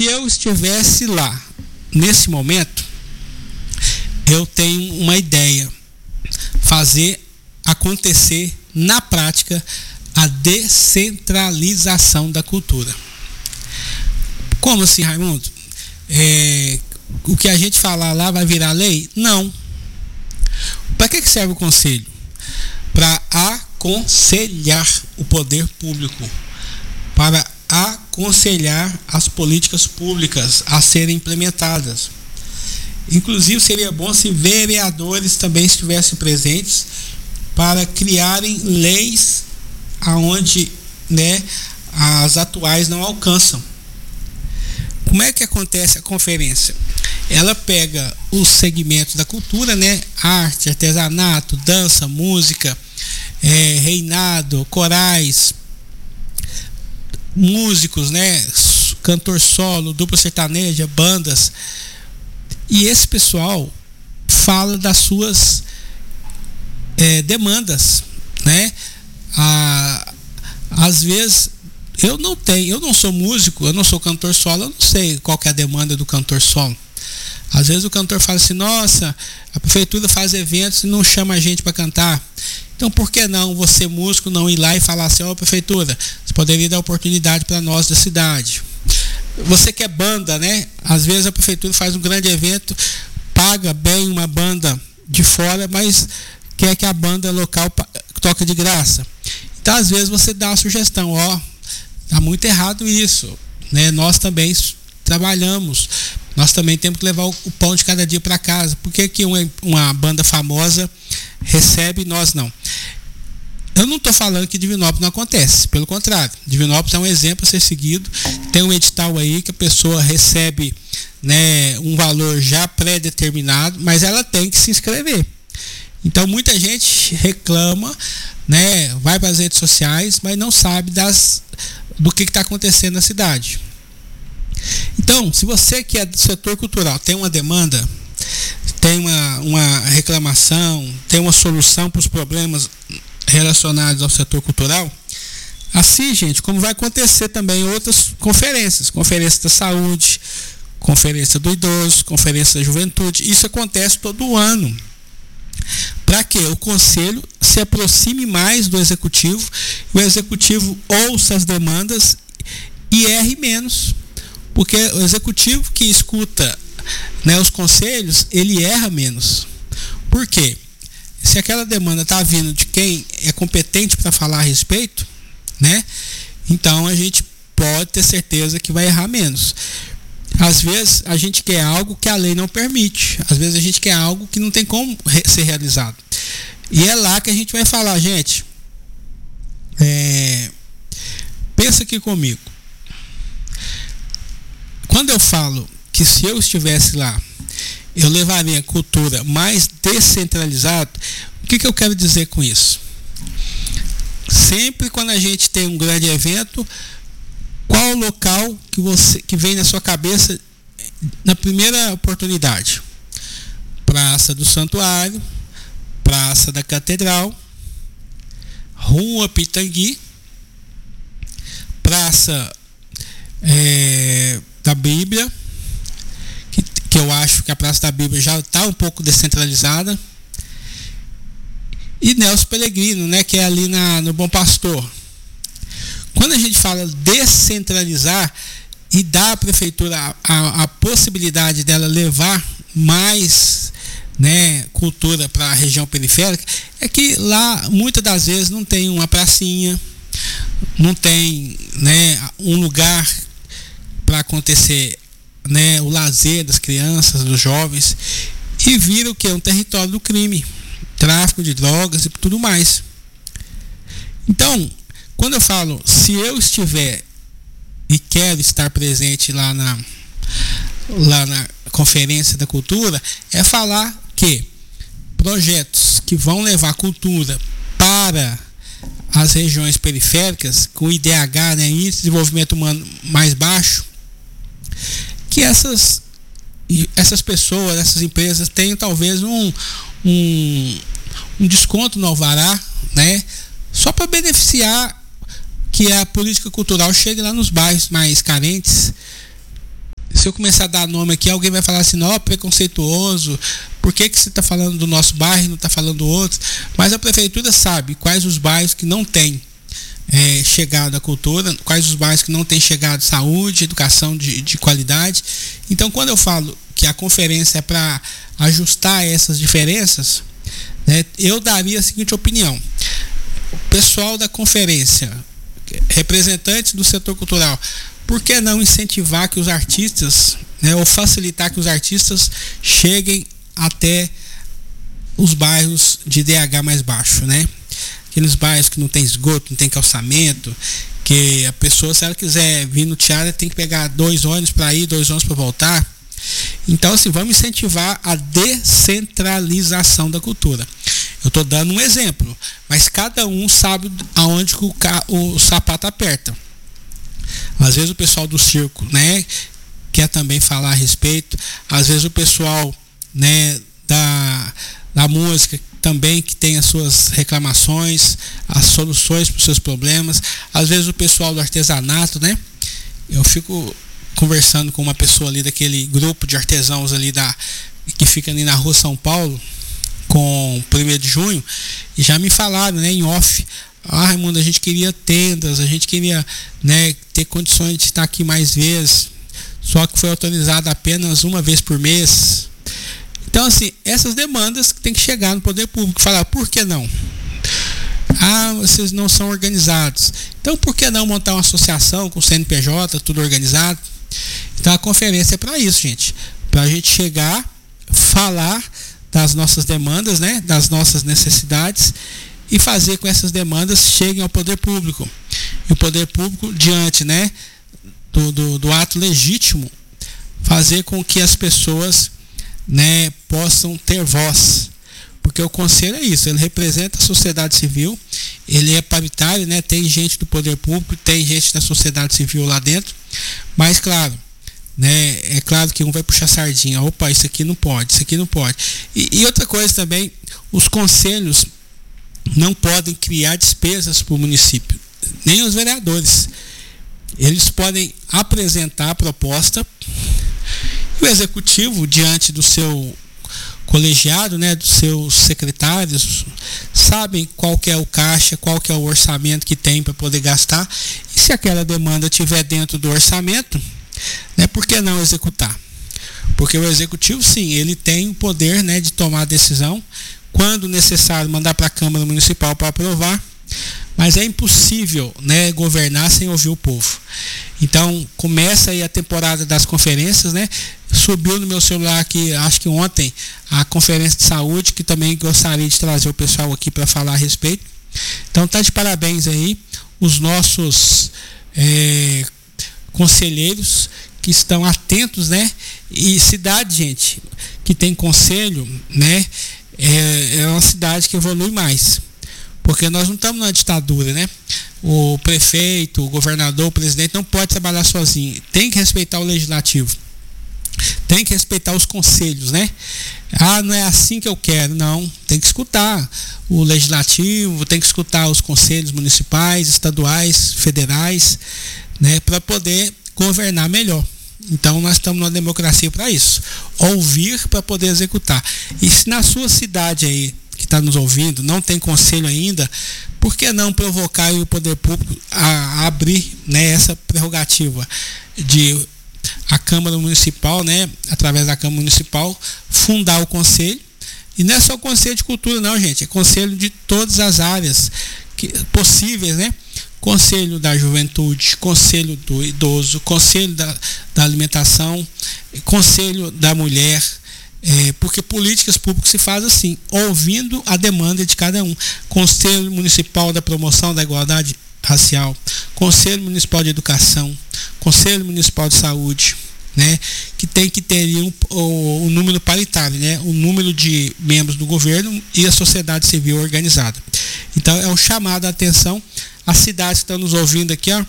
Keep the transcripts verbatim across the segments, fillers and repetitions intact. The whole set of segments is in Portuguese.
se eu estivesse lá, nesse momento, eu tenho uma ideia: fazer acontecer na prática a descentralização da cultura. Como assim, Raimundo? É, o que a gente falar lá vai virar lei? Não. Para que serve o conselho? Para aconselhar o poder público, para aconselhar as políticas públicas a serem implementadas. Inclusive, seria bom se vereadores também estivessem presentes para criarem leis aonde, né, as atuais não alcançam. Como é que acontece a conferência? Ela pega os segmentos da cultura, né? Arte, artesanato, dança, música, é, reinado, corais, músicos, né? Cantor solo, dupla sertaneja, bandas. E esse pessoal fala das suas é, demandas, né? Ah, às vezes eu não tenho, eu não sou músico, eu não sou cantor solo, eu não sei qual que é a demanda do cantor solo. Às vezes o cantor fala assim: nossa, a prefeitura faz eventos e não chama a gente para cantar. Então por que não você, músico, não ir lá e falar assim: ó, oh, prefeitura, você poderia dar oportunidade para nós da cidade. Você que é banda, né? Às vezes a prefeitura faz um grande evento, paga bem uma banda de fora, mas quer que a banda local toque de graça. Então às vezes você dá uma sugestão: ó, tá muito errado isso, né? Nós também trabalhamos, nós também temos que levar o, o pão de cada dia para casa. Por que que uma, uma banda famosa recebe e nós não? Eu não estou falando que Divinópolis não acontece, pelo contrário, Divinópolis é um exemplo a ser seguido. Tem um edital aí que a pessoa recebe, né, um valor já pré-determinado, mas ela tem que se inscrever. Então muita gente reclama, né, vai para as redes sociais, mas não sabe das, do que está acontecendo na cidade. Então, se você que é do setor cultural tem uma demanda, tem uma, uma reclamação, tem uma solução para os problemas relacionados ao setor cultural, assim, gente, como vai acontecer também em outras conferências, conferência da saúde, conferência do idoso, conferência da juventude, isso acontece todo ano. Para que o conselho se aproxime mais do executivo, o executivo ouça as demandas e erre menos, porque o executivo que escuta, né, os conselhos, ele erra menos. Por quê? Se aquela demanda está vindo de quem é competente para falar a respeito, né, então a gente pode ter certeza que vai errar menos. Às vezes a gente quer algo que a lei não permite, às vezes a gente quer algo que não tem como ser realizado. E é lá que a gente vai falar: gente, é, pensa aqui comigo. Quando eu falo que se eu estivesse lá, eu levaria a cultura mais descentralizada, o que, que eu quero dizer com isso? Sempre quando a gente tem um grande evento, qual o local que, você, que vem na sua cabeça na primeira oportunidade? Praça do Santuário, Praça da Catedral, Rua Pitangui, Praça é, da Bíblia, que, que eu acho que a Praça da Bíblia já está um pouco descentralizada, e Nelson Pellegrino, né, que é ali na, no Bom Pastor. Quando a gente fala descentralizar e dar à prefeitura a, a, a possibilidade dela levar mais, né, cultura para a região periférica, é que lá muitas das vezes não tem uma pracinha, não tem, né, um lugar para acontecer, né, o lazer das crianças, dos jovens, e vira o que? Um território do crime, tráfico de drogas e tudo mais. Então, quando eu falo, se eu estiver e quero estar presente lá na, lá na Conferência da Cultura, é falar que projetos que vão levar cultura para as regiões periféricas, com I D H, né, Índice de Desenvolvimento Humano mais baixo, que essas, essas pessoas, essas empresas tenham talvez um, um, um desconto no alvará, né, só para beneficiar que a política cultural chegue lá nos bairros mais carentes, se eu começar a dar nome aqui, alguém vai falar assim, não, preconceituoso, por que que você está falando do nosso bairro e não está falando do outro? Mas a prefeitura sabe quais os bairros que não têm é, chegado à cultura, quais os bairros que não têm chegado à saúde, educação de, de qualidade. Então, quando eu falo que a conferência é para ajustar essas diferenças, né, eu daria a seguinte opinião: o pessoal da conferência, representantes do setor cultural, por que não incentivar que os artistas, né, ou facilitar que os artistas cheguem até os bairros de D H mais baixo, né? Aqueles bairros que não tem esgoto, não tem calçamento, que a pessoa, se ela quiser vir no teatro, tem que pegar dois ônibus para ir, dois ônibus para voltar. Então, assim, vamos incentivar a descentralização da cultura. Eu estou dando um exemplo, mas cada um sabe aonde o, o sapato aperta. Às vezes o pessoal do circo, né, quer também falar a respeito. Às vezes o pessoal, né, da, da música também, que tem as suas reclamações, as soluções para os seus problemas. Às vezes o pessoal do artesanato, né, eu fico conversando com uma pessoa ali daquele grupo de artesãos ali da, que fica ali na rua São Paulo, com primeiro de junho, e já me falaram, né, em off: ah, Raimundo, a gente queria tendas, a gente queria, né, ter condições de estar aqui mais vezes, só que foi autorizado apenas uma vez por mês. Então, assim, essas demandas que tem que chegar no poder público, falar, por que não? Ah, vocês não são organizados, então por que não montar uma associação com o C N P J, tudo organizado? Então a conferência é para isso, gente, para a gente chegar, falar das nossas demandas, né, das nossas necessidades, e fazer com que essas demandas cheguem ao poder público. E o poder público, diante, né, do, do, do ato legítimo, fazer com que as pessoas, né, possam ter voz. Porque o conselho é isso, ele representa a sociedade civil, ele é paritário, né, tem gente do poder público, tem gente da sociedade civil lá dentro, mas claro, né, é claro que um vai puxar sardinha, opa, isso aqui não pode, isso aqui não pode. E, e outra coisa também, os conselhos não podem criar despesas para o município, nem os vereadores. Eles podem apresentar a proposta e o executivo, diante do seu colegiado, né, dos seus secretários, sabem qual que é o caixa, qual que é o orçamento que tem para poder gastar, e se aquela demanda estiver dentro do orçamento, né, por que não executar? Porque o executivo, sim, ele tem o poder, né, de tomar a decisão, quando necessário mandar para a Câmara Municipal para aprovar, mas é impossível, né, governar sem ouvir o povo. Então começa aí a temporada das conferências, né? Subiu no meu celular aqui, acho que ontem, a conferência de saúde, que também gostaria de trazer o pessoal aqui para falar a respeito. Então tá de parabéns aí os nossos é, conselheiros que estão atentos, né? E cidade, gente, que tem conselho, né? É, é uma cidade que evolui mais. Porque nós não estamos numa ditadura, né? O prefeito, o governador, o presidente não pode trabalhar sozinho. Tem que respeitar o legislativo. Tem que respeitar os conselhos, né? Ah, não é assim que eu quero. Não, tem que escutar o legislativo, tem que escutar os conselhos municipais, estaduais, federais, né? Para poder governar melhor. Então nós estamos numa democracia para isso. Ouvir para poder executar. E se na sua cidade aí, que está nos ouvindo, não tem conselho ainda, por que não provocar o poder público a, a abrir, né, essa prerrogativa de a Câmara Municipal, né, através da Câmara Municipal, fundar o conselho? E não é só o conselho de cultura não, gente, é conselho de todas as áreas que, possíveis, né? Conselho da juventude, conselho do idoso, conselho da, da alimentação, conselho da mulher. É, porque políticas públicas se faz assim, ouvindo a demanda de cada um. Conselho Municipal da Promoção da Igualdade Racial, Conselho Municipal de Educação, Conselho Municipal de Saúde, né, que tem que ter um, o, o número paritário, né, o número de membros do governo e a sociedade civil organizada. Então é um chamado à atenção. As cidades que estão nos ouvindo aqui, ó,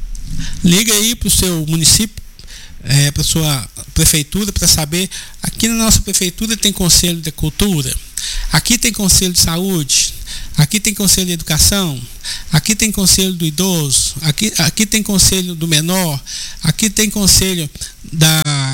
liga aí para o seu município, É, para sua prefeitura, para saber, aqui na nossa prefeitura tem conselho de cultura, aqui tem conselho de saúde, aqui tem conselho de educação, aqui tem conselho do idoso, aqui, aqui tem conselho do menor, aqui tem conselho da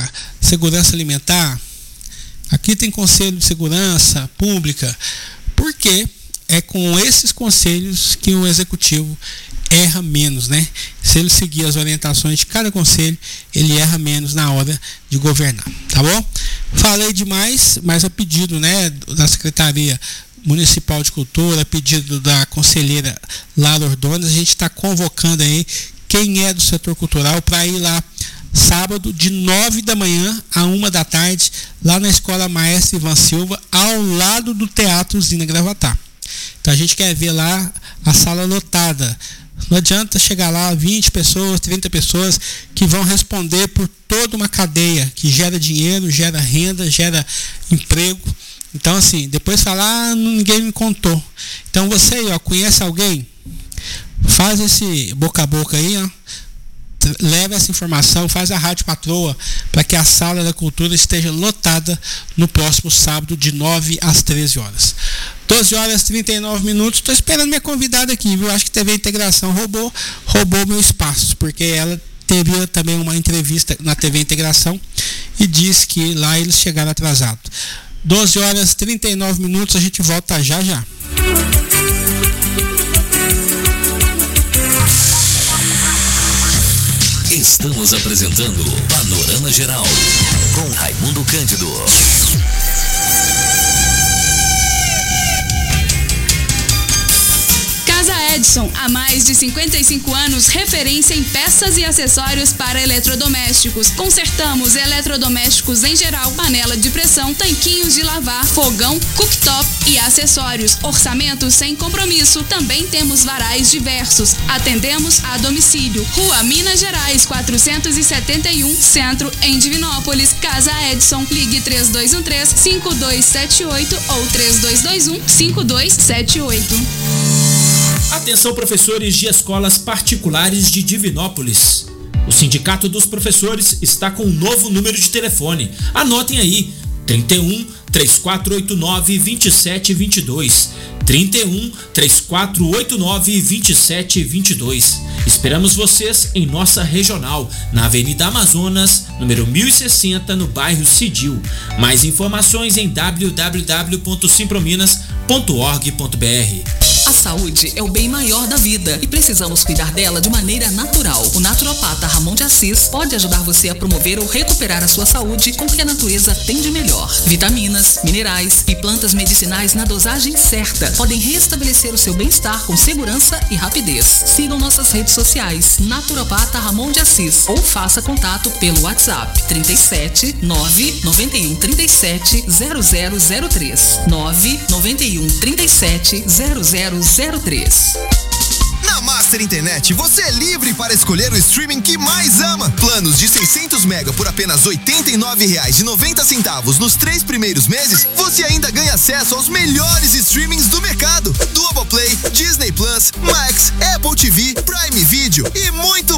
segurança alimentar, aqui tem conselho de segurança pública, porque é com esses conselhos que o executivo erra menos, né? Se ele seguir as orientações de cada conselho, ele erra menos na hora de governar, tá bom? Falei demais, mas a pedido, né, da Secretaria Municipal de Cultura, a pedido da conselheira Lara Ordonez, a gente está convocando aí quem é do setor cultural para ir lá sábado de nove da manhã a uma da tarde, lá na Escola Maestra Ivan Silva, ao lado do Teatro Usina Gravatá. Então a gente quer ver lá a sala lotada. Não adianta chegar lá vinte pessoas, trinta pessoas que vão responder por toda uma cadeia que gera dinheiro, gera renda, gera emprego. Então assim, depois falar, ah, ninguém me contou. Então você aí, ó, conhece alguém? Faz esse boca a boca aí, ó. Leva essa informação, faz a Rádio Patroa para que a Sala da Cultura esteja lotada no próximo sábado de nove às treze horas. doze horas e trinta e nove minutos. Estou esperando minha convidada aqui, viu? Acho que T V Integração roubou, roubou meu espaço, porque ela teve também uma entrevista na T V Integração e disse que lá eles chegaram atrasados. doze horas e trinta e nove minutos, a gente volta já já. Estamos apresentando Panorama Geral com Raimundo Cândido. Casa Edson, há mais de cinquenta e cinco anos, referência em peças e acessórios para eletrodomésticos. Consertamos eletrodomésticos em geral, panela de pressão, tanquinhos de lavar, fogão, cooktop e acessórios. Orçamento sem compromisso. Também temos varais diversos. Atendemos a domicílio. Rua Minas Gerais, quatrocentos e setenta e um, Centro, em Divinópolis. Casa Edson, ligue três dois um três, cinco dois sete oito ou três dois dois um, cinco dois sete oito. Atenção, professores de escolas particulares de Divinópolis. O Sindicato dos Professores está com um novo número de telefone. Anotem aí, trinta e um, três quatro oito nove, vinte e sete vinte e dois. trinta e um, três quatro oito nove, vinte e sete vinte e dois. Esperamos vocês em nossa regional, na Avenida Amazonas, número mil e sessenta, no bairro Cidil. Mais informações em w w w ponto simprominas ponto org ponto b r. A saúde é o bem maior da vida e precisamos cuidar dela de maneira natural. O naturopata Ramon de Assis pode ajudar você a promover ou recuperar a sua saúde com o que a natureza tem de melhor. Vitaminas, minerais e plantas medicinais na dosagem certa podem restabelecer o seu bem-estar com segurança e rapidez. Sigam nossas redes sociais, Naturopata Ramon de Assis, ou faça contato pelo WhatsApp trinta e sete, nove noventa e um, trinta e sete, zero zero zero três, nove noventa e um, trinta e sete, zero zero zero três. Na Master Internet, você é livre para escolher o streaming que mais ama. Planos de seiscentos mega por apenas oitenta e nove reais e noventa centavos nos três primeiros meses, você ainda ganha acesso aos melhores streamings do mercado. Globoplay, Disney Plus, Max, Apple T V, Prime Video e muito